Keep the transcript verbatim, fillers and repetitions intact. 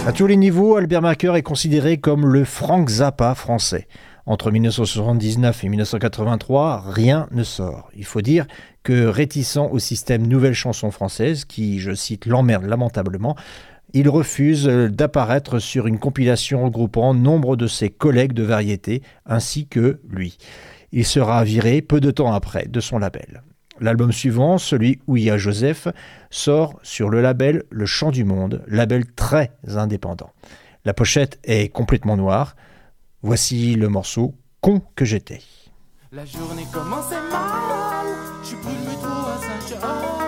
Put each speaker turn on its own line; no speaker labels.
À tous les niveaux, Albert Maker est considéré comme le Frank Zappa français. Entre dix-neuf cent soixante-dix-neuf et dix-neuf cent quatre-vingt-trois, rien ne sort. Il faut dire que réticent au système Nouvelle Chanson Française, qui, je cite, l'emmerde lamentablement, il refuse d'apparaître sur une compilation regroupant nombre de ses collègues de variété, ainsi que lui. Il sera viré peu de temps après de son label. L'album suivant, celui où il y a Joseph, sort sur le label Le Chant du Monde, label très indépendant. La pochette est complètement noire. Voici le morceau « Con que j'étais ».
La journée commençait mal, je suis plus du métro à Saint-Charles.